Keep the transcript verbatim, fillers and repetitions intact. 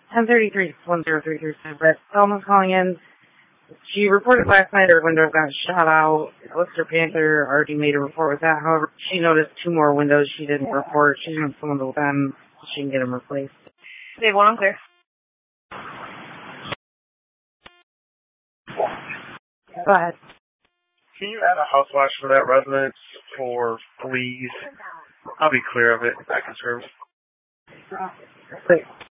ten thirty-three, one zero three three five. But Selma's calling in. She reported last night her window got shot out. Lister Panther already made a report with that. However, she noticed two more windows she didn't report. She wants someone to look at them so she can get them replaced. Dave, one unclear. Go ahead. Can you add a house watch for that residence for please? I'll be clear of it. I can serve. Wait.